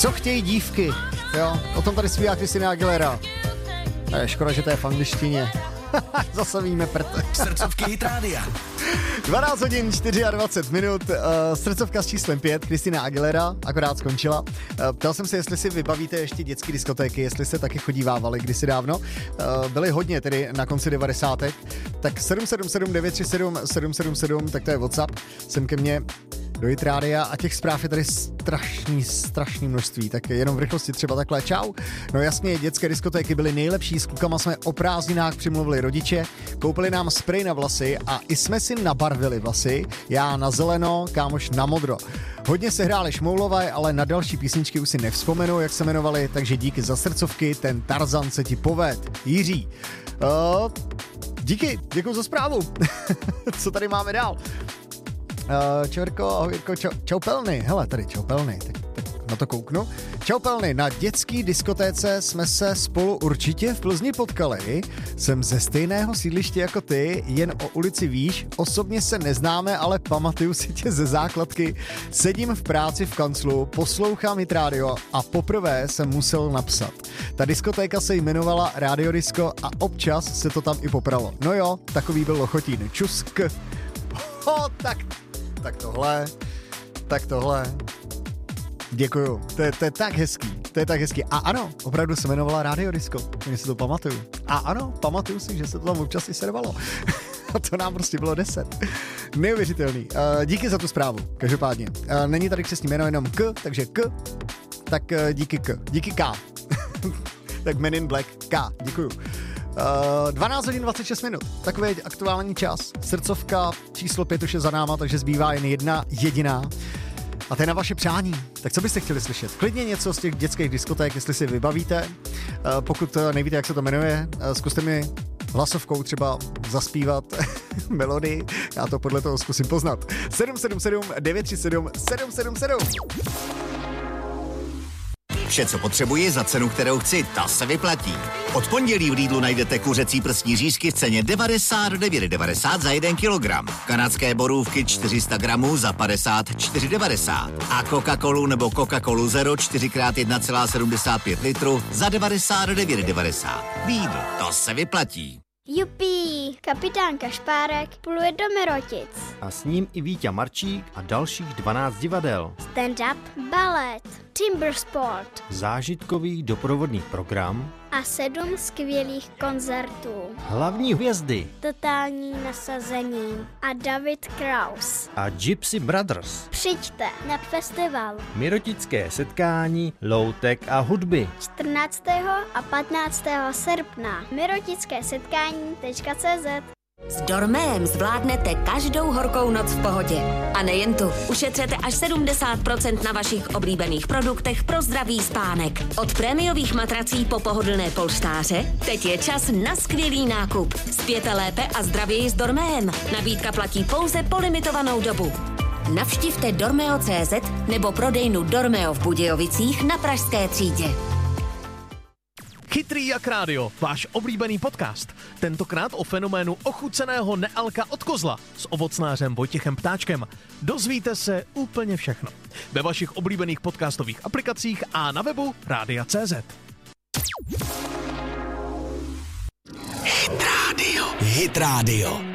Co chtějí dívky? Jo, o tom tady zpívá Christina Aguilera. Škoda, že to je v angličtině. Zase víme prd. Srdcovky Hit Rádia. 12 hodin 24 minut, srdcovka s číslem 5, Christina Aguilera, akorát skončila. Ptal jsem se, jestli si vybavíte ještě dětské diskotéky, jestli se taky chodívávali kdysi dávno. Byly hodně tedy na konci 90. Tak 777 937 777, tak to je WhatsApp, sem ke mně do Hit Rádia a těch zpráv je tady strašný množství, tak jenom v rychlosti třeba takhle. Čau. No jasně, dětské diskotéky byly nejlepší, s klukama jsme o prázdninách přimluvili rodiče, koupili nám sprej na vlasy a i jsme si nabarvili vlasy, já na zeleno, kámoš na modro. Hodně se hráli šmoulové, ale na další písničky už si nevzpomenu, jak se jmenovali, takže díky za srdcovky, ten Tarzan se ti poved. Jiří. Díky, děkuji za zprávu. Co tady máme dál? Čau Jirko, ahoj Jirko, čau Pelny, hele tady čau Pelny, tak na to kouknu. Čau Pelny, na dětský diskotéce jsme se spolu určitě v Plzni potkali, jsem ze stejného sídliště jako ty, jen o ulici výš, osobně se neznáme, ale pamatuju si tě ze základky, sedím v práci v kanclu, poslouchám Hit Radio a poprvé jsem musel napsat. Ta diskotéka se jmenovala Radio Disco a občas se to tam i popralo. No jo, takový byl Lochotín, čusk. Tak tohle. Děkuju, to je tak hezký. A ano, opravdu se jmenovala Radio Disco, mě si to pamatuju. A ano, pamatuju si, že se to tam občas i servalo. A to nám prostě bylo 10. Neuvěřitelný. Díky za tu zprávu, každopádně. Není tady křestní jméno, jenom K, takže K, tak díky K. Díky K. Tak Men in Black K, děkuju. 12 hodin 26 minut, takový je aktuální čas. Srdcovka číslo 5 už je za náma, takže zbývá jen jedna jediná. A to je na vaše přání. Tak co byste chtěli slyšet? Klidně něco z těch dětských diskoték, jestli si vybavíte. Pokud nevíte, jak se to jmenuje, zkuste mi hlasovkou třeba zaspívat melodii. Já to podle toho zkusím poznat. 777 937 777. Vše, co potřebuji za cenu, kterou chci, ta se vyplatí. Od pondělí v Lidlu najdete kuřecí prsní řízky v ceně 99,90 za 1 kilogram. Kanadské borůvky 400 gramů za 54,90. A Coca-Colu nebo Coca-Colu Zero 4x1,75 litru za 99,90. Lidl, to se vyplatí. Jupí, kapitán Kašpárek pluje do Mirotic. A s ním i Víťa Marčík a dalších 12 divadel. Stand-up, balet, timber sport. Zážitkový doprovodný program. A 7 skvělých koncertů. Hlavní hvězdy. Totální nasazení. A David Kraus. A Gypsy Brothers. Přijďte na festival. Mirotické setkání, loutek a hudby. 14. a 15. srpna. Mirotické setkání.cz. S Dormeem zvládnete každou horkou noc v pohodě. A nejen tu. Ušetřete až 70% na vašich oblíbených produktech pro zdravý spánek. Od prémiových matrací po pohodlné polštáře, teď je čas na skvělý nákup. Spěte lépe a zdravěji s Dormeem. Nabídka platí pouze po limitovanou dobu. Navštivte dormeo.cz nebo prodejnu Dormeo v Budějovicích na Pražské třídě. Chytrý jak rádio, váš oblíbený podcast. Tentokrát o fenoménu ochuceného nealka od kozla s ovocnářem Vojtěchem Ptáčkem. Dozvíte se úplně všechno. Ve vašich oblíbených podcastových aplikacích a na webu Rádia.cz. Hit Radio.